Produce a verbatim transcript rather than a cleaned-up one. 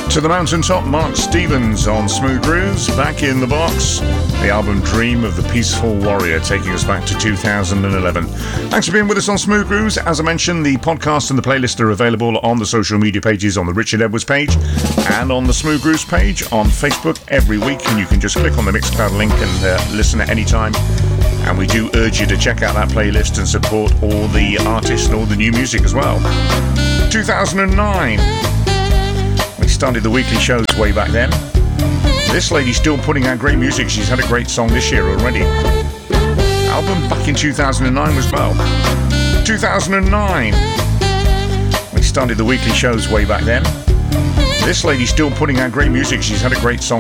To the mountaintop, Mark Stevens on Smooth Grooves, Back in the Box, the album Dream of the Peaceful Warrior, taking us back to two thousand eleven. Thanks for being with us on Smooth Grooves. As I mentioned, the podcast and the playlist are available on the social media pages, on the Richard Edwards page and on the Smooth Grooves page on Facebook every week, and you can just click on the Mixcloud link and uh, listen at any time. And we do urge you to check out that playlist and support all the artists and all the new music as well. two thousand nine. We started the weekly shows way back then. This lady's still putting out great music. She's had a great song this year already. Album back in two thousand nine as well. two thousand nine. We started the weekly shows way back then. This lady's still putting out great music. She's had a great song